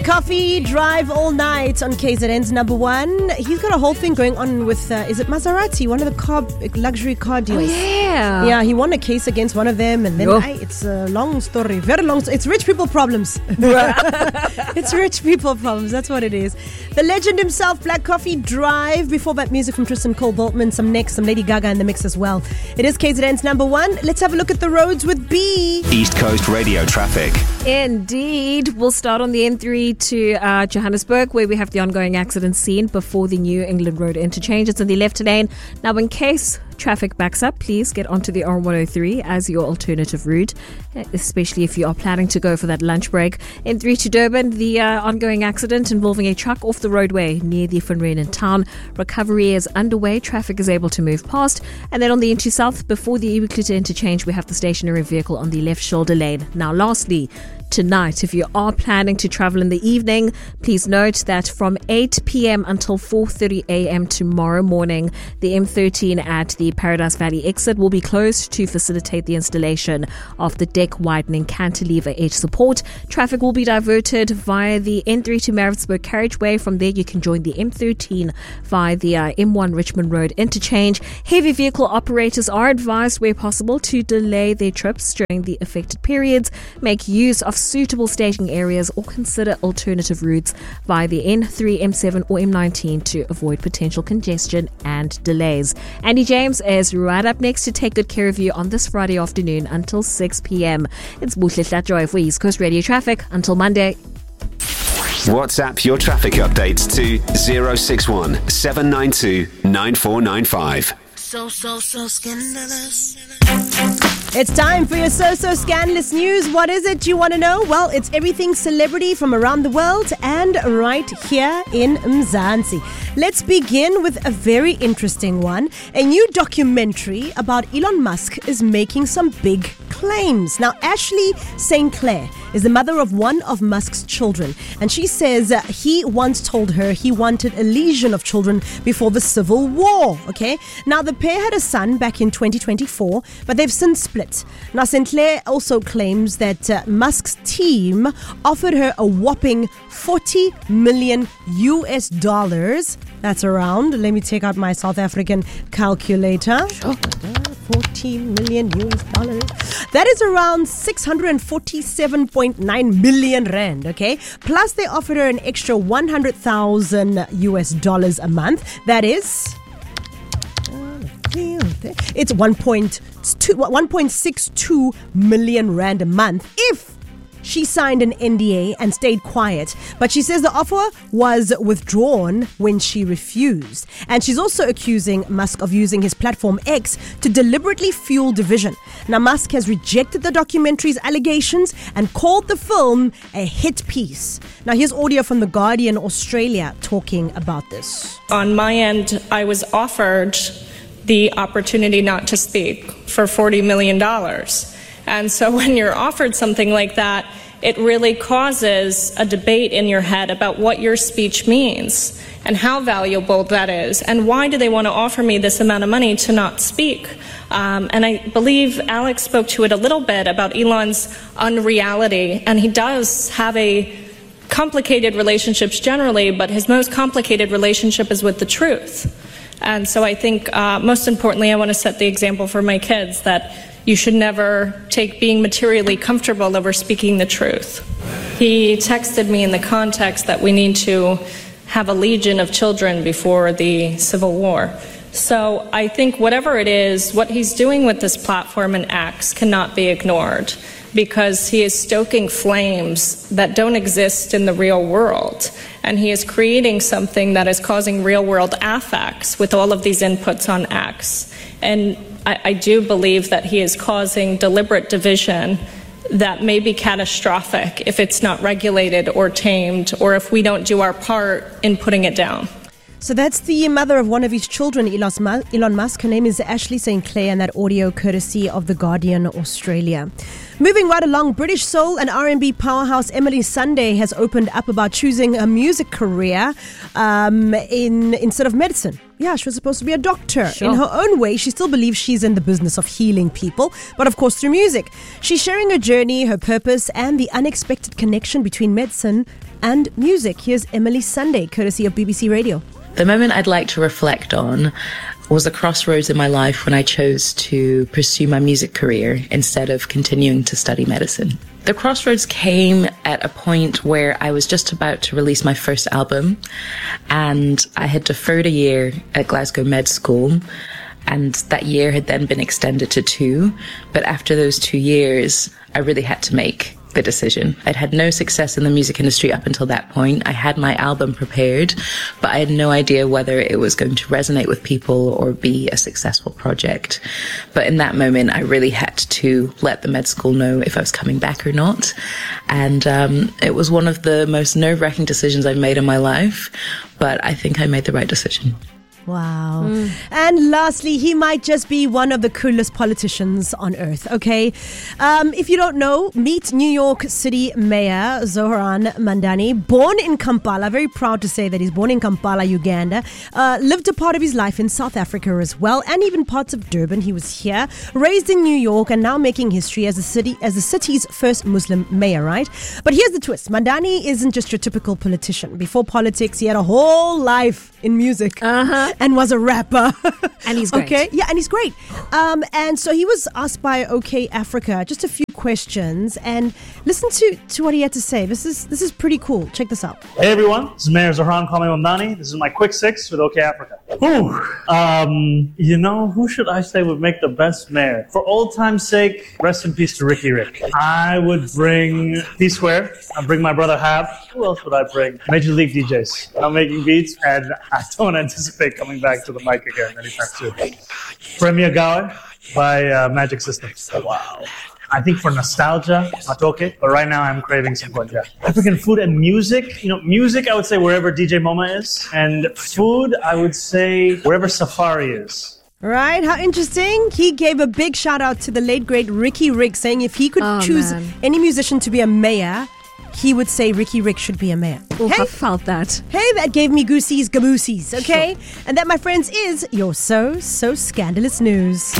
Coffee Drive All Night on KZN's number one. He's got a whole thing going on with, is it Maserati? One of the luxury car deals. Oh, yeah. Yeah, he won a case against one of them, and then it's a long story. Very long. It's rich people problems. It's rich people problems. That's what it is. The legend himself, Black Coffee Drive. Before that, music from Tristan Cole Boltman, some Lady Gaga in the mix as well. It is KZN's number one. Let's have a look at the roads with B. East Coast Radio traffic. Indeed. We'll start on the N3 to Johannesburg, where we have the ongoing accident scene before the New England Road interchange. It's in the left lane. Now, in case traffic backs up, please get onto the R103 as your alternative route, especially if you are planning to go for that lunch break. N3 to Durban, the ongoing accident involving a truck off the roadway near the Finrenen town. Recovery is underway. Traffic is able to move past. And then on the N2 South, before the Ibukuta interchange, we have the stationary vehicle on the left shoulder lane. Now, lastly, tonight, if you are planning to travel in the evening, please note that from 8 p.m. until 4:30 a.m. tomorrow morning, the M13 at the Paradise Valley exit will be closed to facilitate the installation of the deck widening cantilever edge support. Traffic will be diverted via the N3 to Maritzburg carriageway. From there, you can join the M13 via the M1 Richmond Road interchange. Heavy vehicle operators are advised, where possible, to delay their trips during the affected periods. Make use of suitable staging areas or consider alternative routes via the N3, M7 or M19 to avoid potential congestion and delays. Andy James is right up next to take good care of you on this Friday afternoon until 6 p.m. It's Buhle Hlatjoy for East Coast Radio Traffic until Monday. WhatsApp your traffic updates to 061 792 9495. So scandalous. It's time for your so scandalous news. What is it you want to know? Well, it's everything celebrity from around the world and right here in Mzansi. Let's begin with a very interesting one. A new documentary about Elon Musk is making some big claims. Now, Ashley St. Clair is the mother of one of Musk's children, and she says he once told her he wanted a legion of children before the Civil War. Okay, now the pair had a son back in 2024, but they've since split. Now, St. Clair also claims that Musk's team offered her a whopping $40 million US. That's around, let me take out my South African calculator. 40 million US dollars. That is around 647.9 million rand, okay? Plus they offered her an extra 100,000 US dollars a month. That is, it's 1.62 million rand a month if she signed an NDA and stayed quiet. But she says the offer was withdrawn when she refused. And she's also accusing Musk of using his platform X to deliberately fuel division. Now, Musk has rejected the documentary's allegations and called the film a hit piece. Now, here's audio from The Guardian Australia talking about this. On my end, I was offered the opportunity not to speak for $40 million. And so when you're offered something like that, it really causes a debate in your head about what your speech means and how valuable that is. And why do they want to offer me this amount of money to not speak? And I believe Alex spoke to it a little bit about Elon's unreality. And he does have a complicated relationships generally, but his most complicated relationship is with the truth. And so I think most importantly, I want to set the example for my kids that you should never take being materially comfortable over speaking the truth. He texted me in the context that we need to have a legion of children before the Civil War. So I think whatever it is, what he's doing with this platform and X cannot be ignored, because he is stoking flames that don't exist in the real world. And he is creating something that is causing real world affects with all of these inputs on X. And I do believe that he is causing deliberate division that may be catastrophic if it's not regulated or tamed, or if we don't do our part in putting it down. So that's the mother of one of his children, Elon Musk. Her name is Ashley St. Clair, and that audio courtesy of The Guardian Australia. Moving right along, British soul and R&B powerhouse Emily Sunday has opened up about choosing a music career instead of medicine. Yeah, she was supposed to be a doctor. Sure. In her own way, she still believes she's in the business of healing people, but of course through music. She's sharing her journey, her purpose, and the unexpected connection between medicine and music. Here's Emily Sunday, courtesy of BBC Radio. The moment I'd like to reflect on was a crossroads in my life when I chose to pursue my music career instead of continuing to study medicine. The crossroads came at a point where I was just about to release my first album, and I had deferred a year at Glasgow Med School, and that year had then been extended to 2. But after those 2 years, I really had to make the decision. I'd had no success in the music industry up until that point. I had my album prepared, but I had no idea whether it was going to resonate with people or be a successful project. But in that moment, I really had to let the med school know if I was coming back or not. And it was one of the most nerve-wracking decisions I've made in my life, but I think I made the right decision. Wow. And lastly, he might just be one of the coolest politicians on earth, okay? If you don't know, meet New York City Mayor Zoran Mandani, born in Kampala, very proud to say that he's born in Kampala, Uganda, lived a part of his life in South Africa as well, and even parts of Durban. He was here, raised in New York, and now making history as the city's first Muslim mayor, right? But here's the twist. Mandani isn't just your typical politician. Before politics, he had a whole life in music. And was a rapper. And he's great. Okay, yeah, and he's great. And so he was asked by OK Africa just a few questions, and listen to what he had to say. This is pretty cool. Check this out. Hey everyone, this is Mayor Zoran Mandani. This is my quick 6 with OK Africa. Who should I say would make the best mayor? For old time's sake, rest in peace to Ricky Rick. I would bring P-Square. I'd bring my brother Hab. Who else would I bring? Major League DJs. I'm making beats, and I don't anticipate coming back to the mic again anytime soon. Premier Gawe by Magic Systems. Wow. I think for nostalgia, Matoke, but right now I'm craving some Gonja. African food and music. Music, I would say wherever DJ Moma is. And food, I would say wherever Safari is. Right, how interesting. He gave a big shout out to the late great Ricky Rick, saying if he could choose any musician to be a mayor, he would say Ricky Rick should be a mayor. Oh, I felt that. Hey, that gave me goosies, gaboosies, okay? Sure. And that, my friends, is your so scandalous news.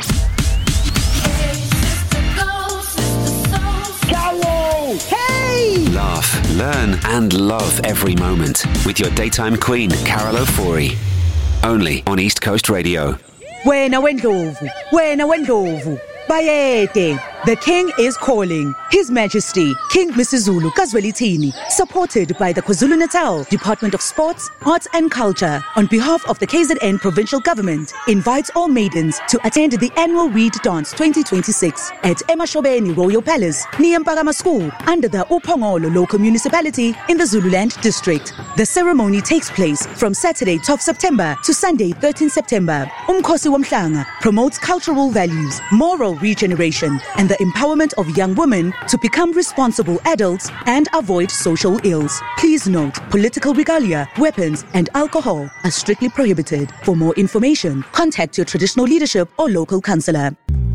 Hey! Laugh, learn and love every moment with your daytime queen, Carol Ofori. Only on East Coast Radio. Wena wendlovu. Bayete. The king is calling. His Majesty, King Misizulu Kazwelithini, supported by the KwaZulu-Natal Department of Sports, Arts and Culture, on behalf of the KZN Provincial Government, invites all maidens to attend the annual Reed Dance 2026 at Emashobeni Royal Palace, near Mpakama School, under the Upongolo Local Municipality in the Zululand District. The ceremony takes place from Saturday 12 September to Sunday 13 September. Umkhosi Womhlanga promotes cultural values, moral regeneration, and the empowerment of young women to become responsible adults and avoid social ills. Please note, political regalia, weapons, and alcohol are strictly prohibited. For more information, contact your traditional leadership or local councillor.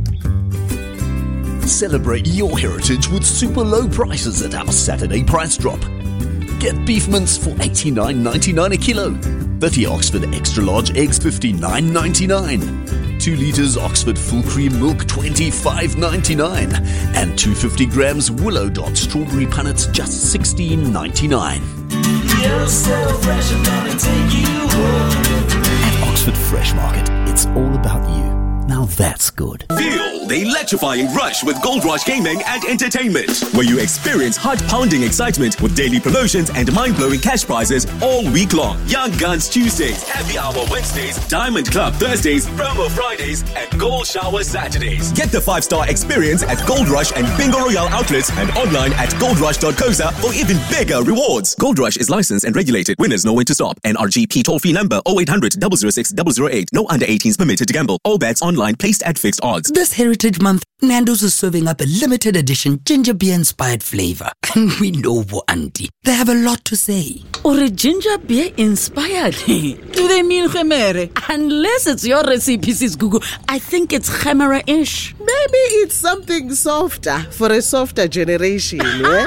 Celebrate your heritage with super low prices at our Saturday price drop. Get beef mince for $89.99 a kilo. 30 Oxford Extra Large eggs $59.99. 2 litres Oxford Full Cream Milk $25.99. And 250 grams Willow Dot Strawberry Punnets just $16.99. You're so fresh, I'm gonna take you home. At Oxford Fresh Market, it's all about you. Now that's good. Feel the electrifying rush with Gold Rush Gaming and Entertainment, where you experience heart-pounding excitement with daily promotions and mind-blowing cash prizes all week long. Young Guns Tuesdays, Happy Hour Wednesdays, Diamond Club Thursdays, Promo Fridays, and Gold Shower Saturdays. Get the 5-star experience at Gold Rush and Bingo Royale outlets and online at goldrush.coza for even bigger rewards. Gold Rush is licensed and regulated. Winners know when to stop. NRGP toll-free number 0800 006 008. No under 18s permitted to gamble. All bets online placed at fixed odds. This Heritage Month, Nando's is serving up a limited edition ginger beer inspired flavor. And we know, auntie, they have a lot to say. Or a ginger beer inspired? Do they mean khemere? Unless it's your recipe, Sis Gugu, I think it's khemera-ish. Maybe it's something softer for a softer generation, yeah?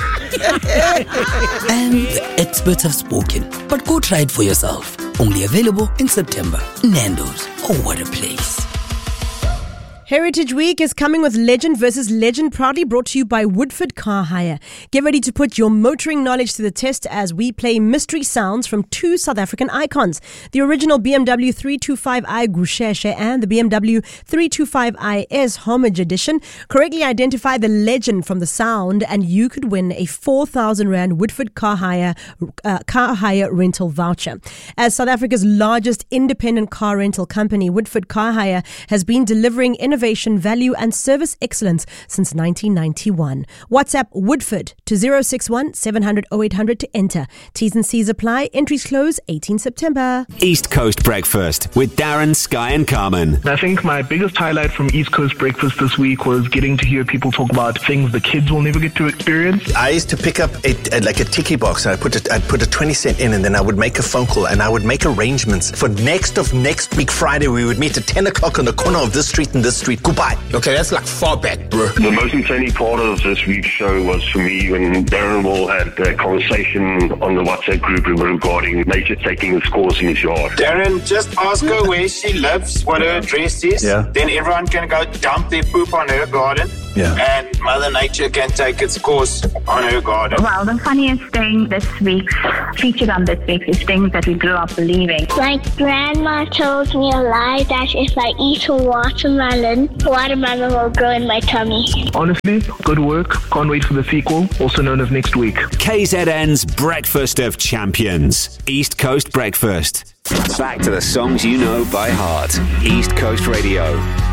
And the experts have spoken, but go try it for yourself. Only available in September. Nando's. Oh, what a place. Heritage Week is coming with Legend versus Legend, proudly brought to you by Woodford Car Hire. Get ready to put your motoring knowledge to the test as we play mystery sounds from two South African icons. The original BMW 325i Gusheshe and the BMW 325iS Homage Edition. Correctly identify the legend from the sound and you could win a 4,000 Rand Woodford Car Hire rental voucher. As South Africa's largest independent car rental company, Woodford Car Hire has been delivering innovation, value and service excellence since 1991. WhatsApp Woodford to 061 700 0800 to enter. T's and C's apply. Entries close 18 September. East Coast Breakfast with Darren, Sky and Carmen. I think my biggest highlight from East Coast Breakfast this week was getting to hear people talk about things the kids will never get to experience. I used to pick up a tiki box and I'd put a 20 cent in and then I would make a phone call and I would make arrangements for next week Friday. We would meet at 10 o'clock on the corner of this street and this street. Goodbye. Okay, that's like far back, bro. The most entertaining part of this week's show was for me when Darren Wall had a conversation on the WhatsApp group regarding nature taking its course in his yard. Darren, just ask her where she lives, what her address is. Yeah. Then everyone can go dump their poop on her garden. Yeah. And Mother Nature can take its course on her garden. Well, the funniest thing featured on this week is things that we grew up believing. My grandma told me a lie that if I eat a watermelon will grow in my tummy. Honestly, good work. Can't wait for the sequel, also known as next week. KZN's Breakfast of Champions. East Coast Breakfast. Back to the songs you know by heart. East Coast Radio.